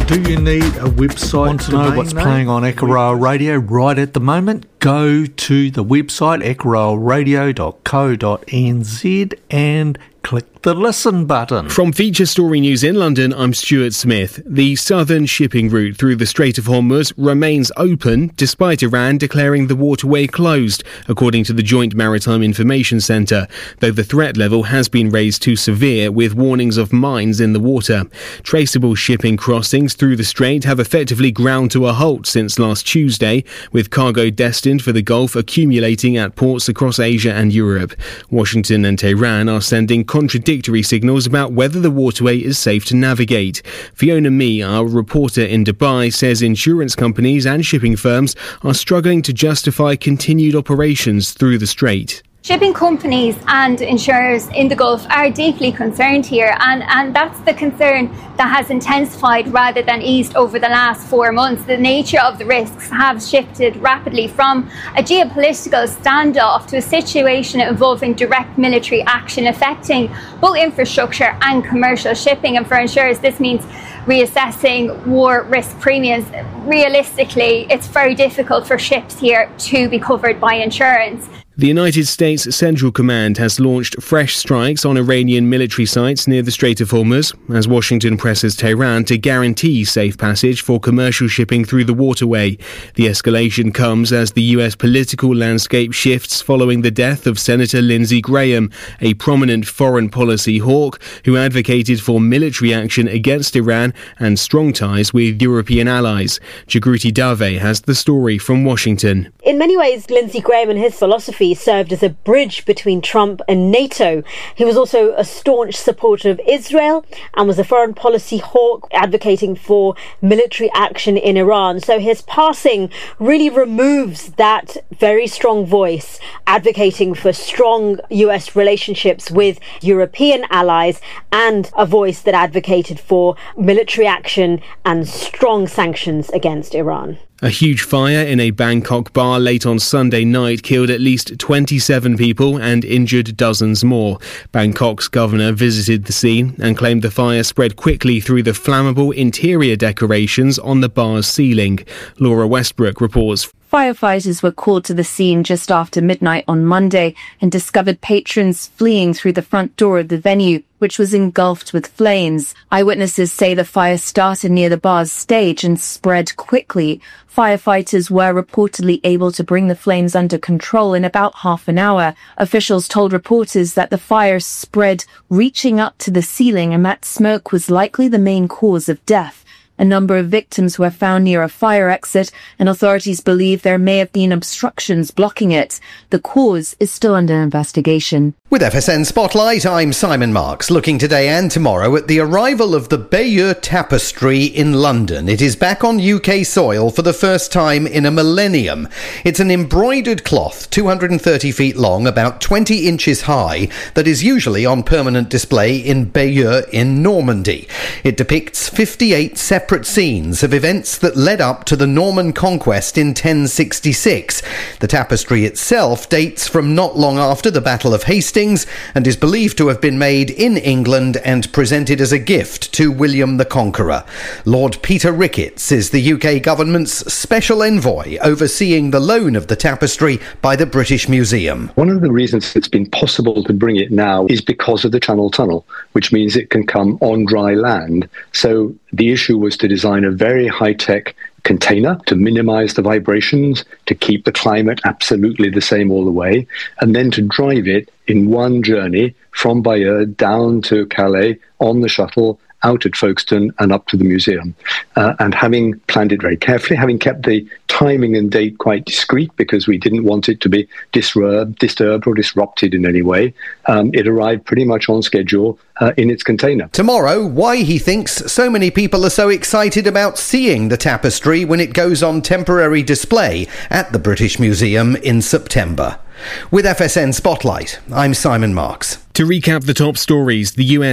Do you need a website? Want to know what's playing on Echorail Radio right at the moment? Go to the website echorailradio.co.nz and click the listen button. From Feature Story News in London, I'm Stuart Smith. The southern shipping route through the Strait of Hormuz remains open despite Iran declaring the waterway closed, according to the Joint Maritime Information Centre, though the threat level has been raised to severe with warnings of mines in the water. Traceable shipping crossings through the strait have effectively ground to a halt since last Tuesday, with cargo destined for the Gulf accumulating at ports across Asia and Europe. Washington and Tehran are sending contradictory signals about whether the waterway is safe to navigate. Fiona Mee, our reporter in Dubai, says insurance companies and shipping firms are struggling to justify continued operations through the strait. Shipping companies and insurers in the Gulf are deeply concerned here, and that's the concern that has intensified rather than eased over the last 4 months. The nature of the risks have shifted rapidly from a geopolitical standoff to a situation involving direct military action affecting both infrastructure and commercial shipping. And for insurers, this means reassessing war risk premiums. Realistically, it's very difficult for ships here to be covered by insurance. The United States Central Command has launched fresh strikes on Iranian military sites near the Strait of Hormuz, as Washington presses Tehran to guarantee safe passage for commercial shipping through the waterway. The escalation comes as the US political landscape shifts following the death of Senator Lindsey Graham, a prominent foreign policy hawk who advocated for military action against Iran and strong ties with European allies. Jagruti Dave has the story from Washington. In many ways, Lindsey Graham and his philosophy served as a bridge between Trump and NATO. He was also a staunch supporter of Israel and was a foreign policy hawk advocating for military action in Iran. So his passing really removes that very strong voice advocating for strong US relationships with European allies and a voice that advocated for military action and strong sanctions against Iran. A huge fire in a Bangkok bar late on Sunday night killed at least 27 people and injured dozens more. Bangkok's governor visited the scene and claimed the fire spread quickly through the flammable interior decorations on the bar's ceiling. Laura Westbrook reports. Firefighters were called to the scene just after midnight on Monday and discovered patrons fleeing through the front door of the venue, which was engulfed with flames. Eyewitnesses say the fire started near the bar's stage and spread quickly. Firefighters were reportedly able to bring the flames under control in about half an hour. Officials told reporters that the fire spread reaching up to the ceiling and that smoke was likely the main cause of death. A number of victims were found near a fire exit, and authorities believe there may have been obstructions blocking it. The cause is still under investigation. With FSN Spotlight, I'm Simon Marks, looking today and tomorrow at the arrival of the Bayeux Tapestry in London. It is back on UK soil for the first time in a millennium. It's an embroidered cloth, 230 feet long, about 20 inches high, that is usually on permanent display in Bayeux in Normandy. It depicts 58 separate scenes of events that led up to the Norman conquest in 1066. The tapestry itself dates from not long after the Battle of Hastings and is believed to have been made in England and presented as a gift to William the Conqueror. Lord Peter Ricketts is the UK government's special envoy overseeing the loan of the tapestry by the British Museum. One of the reasons it's been possible to bring it now is because of the Channel Tunnel, which means it can come on dry land. So the issue was to design a very high-tech container to minimize the vibrations, to keep the climate absolutely the same all the way, and then to drive it in one journey from Bayeux down to Calais on the shuttle, out at Folkestone and up to the museum. And having planned it very carefully, having kept the timing and date quite discreet because we didn't want it to be disturbed or disrupted in any way, it arrived pretty much on schedule in its container. Tomorrow, why he thinks so many people are so excited about seeing the tapestry when it goes on temporary display at the British Museum in September. With FSN Spotlight, I'm Simon Marks. To recap the top stories, the US